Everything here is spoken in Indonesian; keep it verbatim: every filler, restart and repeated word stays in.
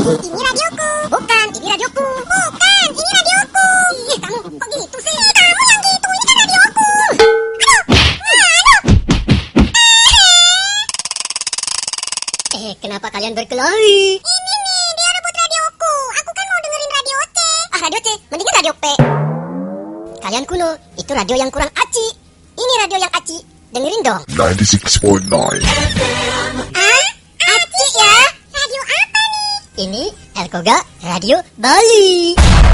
Ini radioku. Bukan, ini radioku. Bukan, ini radioku. Ih, kamu kok gitu sih? Kamu yang gitu, ini kan radioku. Aduh, aduh. Eh, kenapa kalian berkelahi? Ini nih, dia rebut radioku. Aku kan mau dengerin radio C. Ah, radio C, mendingan radio P. Kalian kuno, itu radio yang kurang aci. Ini radio yang aci. Dengerin dong. ninety-six point nine. Ah, aci ya? Radio apa nih? Ini Elkoga Radio Bali.